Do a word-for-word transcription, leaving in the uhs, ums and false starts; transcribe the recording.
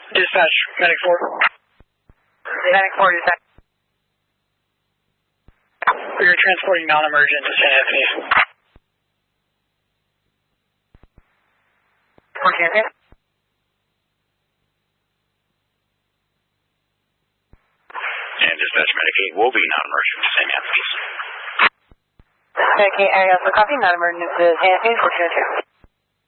Dispatch, Medic four. Medic four, dispatch. We are transporting non-emergent to Saint Anthony. For champion. And dispatch Medic eight will be non-emergent to Saint Anthony's. Medic eight, area for copy, non-emergent to Saint Anthony's, four two two.